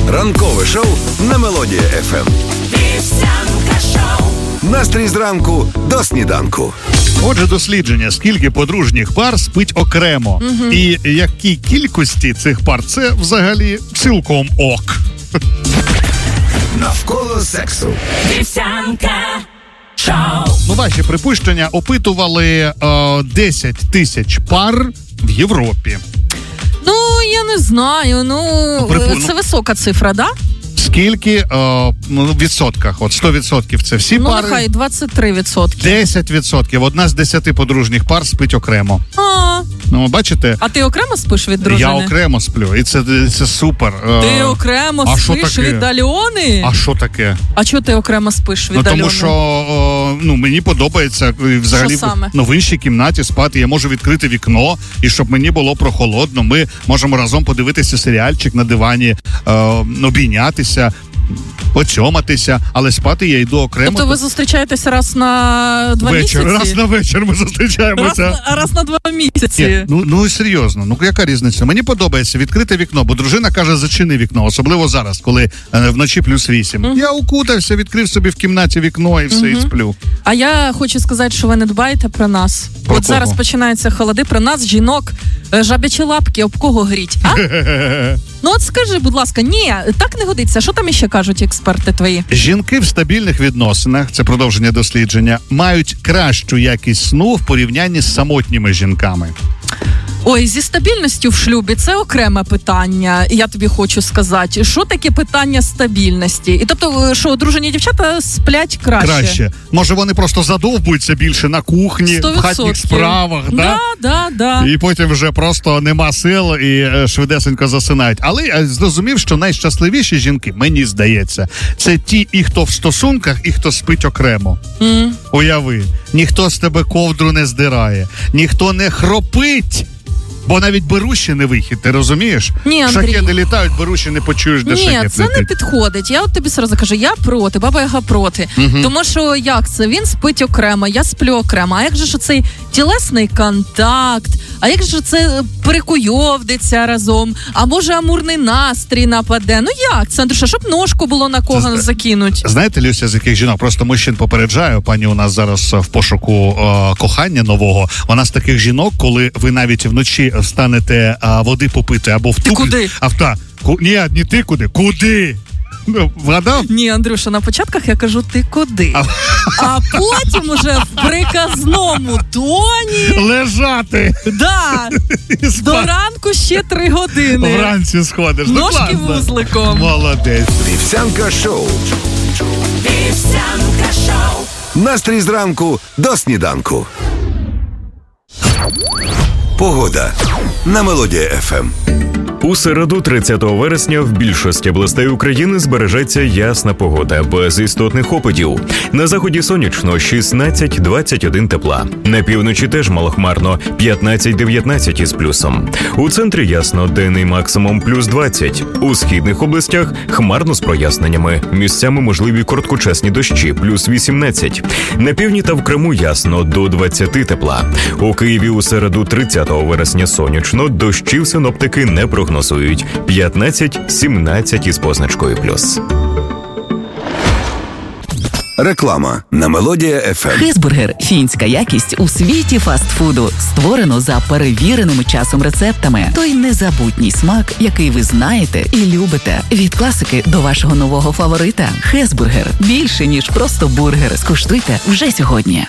Ранкове шоу на Мелодія ФМ. Вівсянка шоу. Настрій зранку до сніданку. Отже, дослідження, скільки подружніх пар спить окремо. І якій кількості цих пар, це взагалі цілком ок. Навколо сексу. Вівсянка шоу. Ваші припущення опитували 10 тисяч пар в Європі. Я не знаю, це висока цифра, да? Скільки в відсотках? От 100% це всі пари. Нехай 23%. 10%. Одна з 10 подружніх пар спить окремо. Бачите? А ти окремо спиш від дружини? Я окремо сплю, і це супер. Ти окремо спиш від Альони? А що таке? А чого ти окремо спиш від Альони? Тому що мені подобається взагалі в іншій кімнаті спати. Я можу відкрити вікно, і щоб мені було прохолодно, ми можемо разом подивитися серіальчик на дивані, обійнятися, поцьоматися, але спати я йду окремо. Тобто ви зустрічаєтеся раз на 2 місяці? Раз на вечір ми зустрічаємося. Раз на 2 місяці. І серйозно, яка різниця? Мені подобається відкрити вікно, бо дружина каже, зачини вікно, особливо зараз, коли вночі +8. Я укутався, відкрив собі в кімнаті вікно і все, і сплю. А я хочу сказати, що ви не дбаєте про нас. Про кого? Зараз починаються холоди, про нас, жінок, жабячі лапки, об кого гріть, а? От скажи, будь ласка, ні, так не годиться. Що там іще кажуть експерти твої? Жінки в стабільних відносинах, це продовження дослідження, мають кращу якість сну в порівнянні з самотніми жінками. Ой, зі стабільністю в шлюбі це окреме питання, я тобі хочу сказати. Що таке питання стабільності? І тобто, що одружені дівчата сплять краще? Може, вони просто задовбуються більше на кухні, 100%. в хатніх справах, Да. І потім вже просто нема сил і швидесенько засинають. Але я зрозумів, що найщасливіші жінки, мені здається, це ті, і хто в стосунках, і хто спить окремо. Уяви, ніхто з тебе ковдру не здирає, ніхто не хропить. Бо навіть беруші не вихід, ти розумієш? Ні, Андрій. Шахеди літають, беруші не почуєш, де шахет летить. Ні, це не підходить. Я от тобі сразу кажу, я проти, Баба Яга проти. Тому що як це? Він спить окремо, я сплю окремо. А як же ж цей тілесний контакт? А як же це перекуйовдиться разом? А може амурний настрій нападе? Як це, Андрюша? Щоб ножку було на кого закинуть. Знаєте, Люся, з яких жінок? Просто мужчин попереджаю, пані у нас зараз в пошуку кохання нового. Вона з таких жінок, коли ви навіть вночі встанете води попити або в Ти куди? Ні, не ти куди? Куди? Вгадав? Ні, Андрюша, на початках я кажу, ти куди? А потім уже в приказному тоні... Лежати! Да! До ранку ще 3 години. Вранці сходиш. Ножки вузликом. Молодець. Вівсянка шоу. Вівсянка шоу. Настрій зранку до сніданку. Погода на Мелодія ФМ. У середу 30 вересня в більшості областей України збережеться ясна погода, без істотних опадів. На заході сонячно 16-21 тепла. На півночі теж малохмарно 15-19 із плюсом. У центрі ясно, денний максимум +20. У східних областях хмарно з проясненнями. Місцями можливі короткочасні дощі +18. На півдні та в Криму ясно, до 20 тепла. У Києві у середу 30 вересня сонячно, дощів синоптики не прогнозують. 15-17 із позначкою плюс. Реклама на Мелодія ФМ. Хесбургер – фінська якість у світі фастфуду. Створено за перевіреними часом рецептами. Той незабутній смак, який ви знаєте і любите. Від класики до вашого нового фаворита. Хесбургер – більше, ніж просто бургер. Скуштуйте вже сьогодні.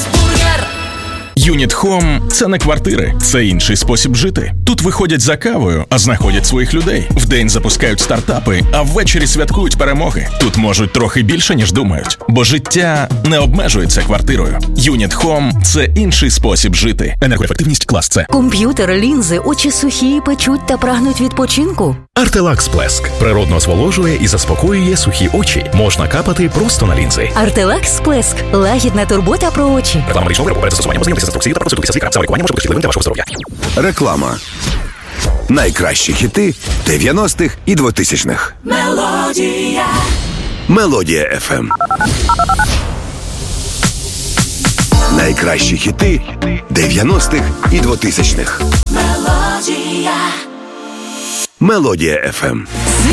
Юніт Хом – це не квартири, це інший спосіб жити. Тут виходять за кавою, а знаходять своїх людей. Вдень запускають стартапи, а ввечері святкують перемоги. Тут можуть трохи більше, ніж думають. Бо життя не обмежується квартирою. Юніт Хом – це інший спосіб жити. Енергоефективність клас С. Комп'ютер, лінзи, очі сухі, печуть та прагнуть відпочинку. Артелакс Плеск природно зволожує і заспокоює сухі очі. Можна капати просто на лінзи. Артелакс Плеск – лагідна турбота про очі. Реклама річного виробу перед застосуванням ознайомитися з інструкцією та проконсультуйтеся з лікарем. Саме лікування може бути шкідливим для вашого здоров'я. Реклама. Найкращі хіти 90-х і 2000-х. Мелодія. Мелодія ФМ. Найкращі хіти 90-х і 2000-х. Мелодія. Мелодія ФМ.